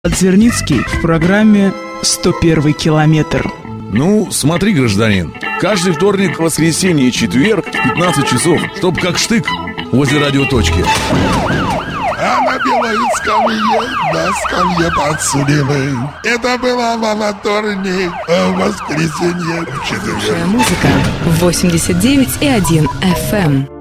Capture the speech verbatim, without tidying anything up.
Зерницкий в программе «сто первый километр». Ну, смотри, гражданин, каждый вторник, воскресенье и четверг в пятнадцать часов, чтоб как штык возле радиоточки. А на белой скамье, на скамье подсудимый. Это было во вторник, а в воскресенье в четверг. Музыка восемьдесят девять и один эф эм.